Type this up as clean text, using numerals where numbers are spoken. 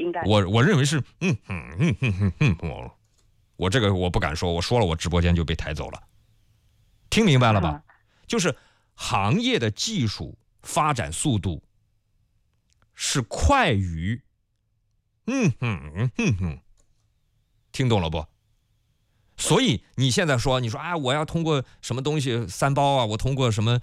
应该我认为是我这个我不敢说，我说了我直播间就被抬走了。听明白了吧？就是行业的技术发展速度是快于听懂了不？所以你现在说，你说啊，我要通过什么东西三包啊，我通过什么